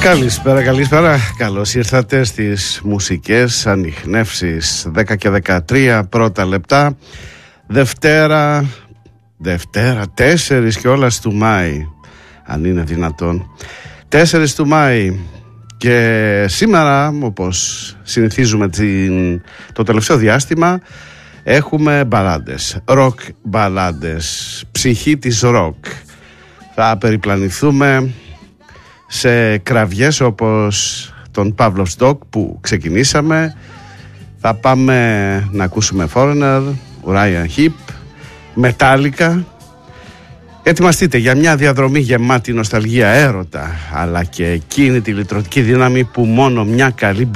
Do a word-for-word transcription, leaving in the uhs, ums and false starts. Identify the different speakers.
Speaker 1: Καλησπέρα, καλησπέρα. Καλώς ήρθατε στις μουσικές ανιχνεύσεις. δέκα και δεκατρία πρώτα λεπτά. Δευτέρα, Δευτέρα, τέσσερις κιόλας του Μάη, αν είναι δυνατόν. τέσσερις του Μάη. Και σήμερα, όπως συνηθίζουμε την, το τελευταίο διάστημα, έχουμε μπαλάντες, ροκ μπαλάντες, ψυχή της ροκ. Θα περιπλανηθούμε σε κραυγές όπως τον Pavlov's Dog που ξεκινήσαμε. Θα πάμε να ακούσουμε Foreigner, Uriah Heep, Metallica. Ετοιμαστείτε για μια διαδρομή γεμάτη νοσταλγία, έρωτα, αλλά και εκείνη τη λυτρωτική δύναμη που μόνο μια καλή